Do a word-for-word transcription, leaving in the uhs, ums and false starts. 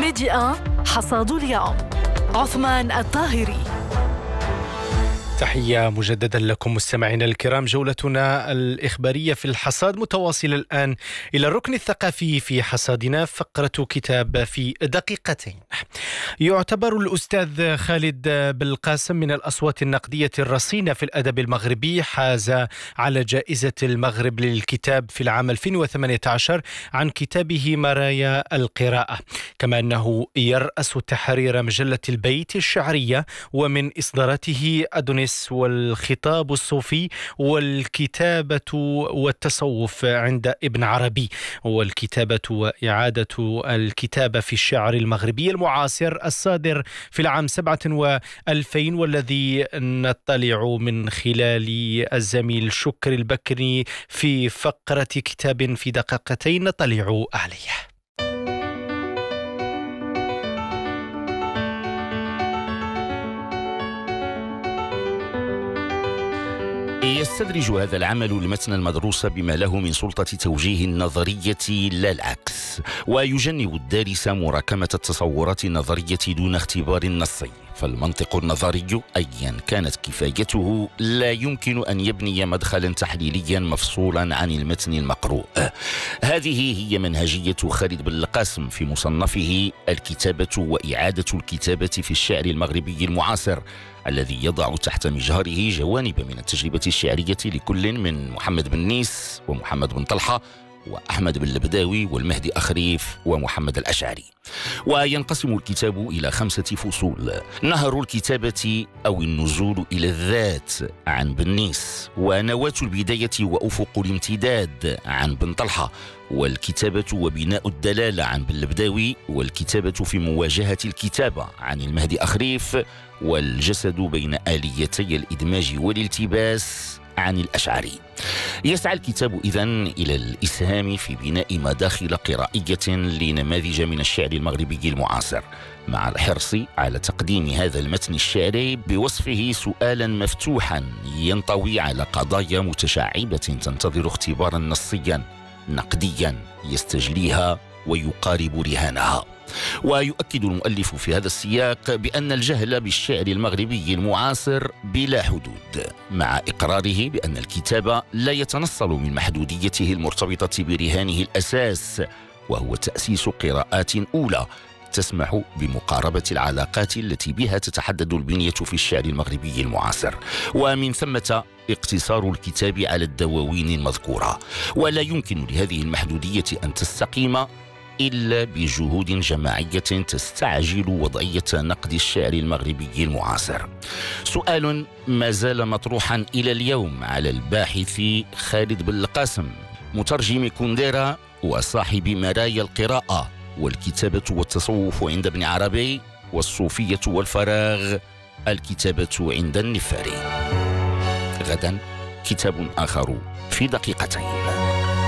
ميدي آن حصاد اليوم. عثمان الطاهري. تحية مجددا لكم مستمعينا الكرام. جولتنا الإخبارية في الحصاد متواصلة الآن إلى الركن الثقافي في حصادنا، فقرة كتاب في دقيقتين. يعتبر الأستاذ خالد بالقاسم من الأصوات النقدية الرصينة في الأدب المغربي. حاز على جائزة المغرب للكتاب في العام ألفين وثمانية عشر عن كتابه مرايا القراءة، كما أنه يرأس تحرير مجلة البيت الشعرية، ومن إصداراته أدونيس والخطاب الصوفي والكتابة والتصوف عند ابن عربي، والكتابة وإعادة الكتابة في الشعر المغربي المعاصر الصادر في العام سبعة وألفين، والذي نطلع من خلال الزميل شكر البكري في فقرة كتاب في دقيقتين نطلع عليه. يستدرج هذا العمل المتن المدروس بما له من سلطة توجيه النظرية لا العكس، ويجنب الدارس مراكمة التصورات النظرية دون اختبار نصي، فالمنطق النظري أيا كانت كفايته لا يمكن أن يبني مدخلا تحليليا مفصولا عن المتن المقروء. هذه هي منهجية خالد بالقاسم في مصنفه الكتابة وإعادة الكتابة في الشعر المغربي المعاصر، الذي يضع تحت مجهره جوانب من التجربة الشعرية لكل من محمد بن نيس ومحمد بن طلحة وأحمد بن البداوي والمهدي أخريف ومحمد الأشعري. وينقسم الكتاب إلى خمسة فصول: نهر الكتابة أو النزول إلى الذات عن بن نيس، ونواة البداية وأفق الامتداد عن بن طلحة، والكتابة وبناء الدلالة عن بن البداوي، والكتابة في مواجهة الكتابة عن المهدي أخريف، والجسد بين آليتي الإدماج والالتباس عن الأشعري. يسعى الكتاب إذن إلى الإسهام في بناء مداخل قرائية لنماذج من الشعر المغربي المعاصر، مع الحرص على تقديم هذا المتن الشعري بوصفه سؤالا مفتوحا ينطوي على قضايا متشعبة تنتظر اختبارا نصيا نقديا يستجليها ويقارب رهانها. ويؤكد المؤلف في هذا السياق بأن الجهل بالشعر المغربي المعاصر بلا حدود، مع إقراره بأن الكتاب لا يتنصل من محدوديته المرتبطة برهانه الأساس، وهو تأسيس قراءات أولى تسمح بمقاربة العلاقات التي بها تتحدد البنية في الشعر المغربي المعاصر، ومن ثمة اقتصار الكتاب على الدواوين المذكورة. ولا يمكن لهذه المحدودية أن تستقيم إلا بجهود جماعية تستعجل وضعية نقد الشعر المغربي المعاصر. سؤال ما زال مطروحا إلى اليوم على الباحث خالد بالقاسم، مترجم كونديرا وصاحب مرايا القراءة والكتابة والتصوف عند ابن عربي، والصوفية والفراغ الكتابة عند النفاري. غدا كتاب آخر في دقيقتين.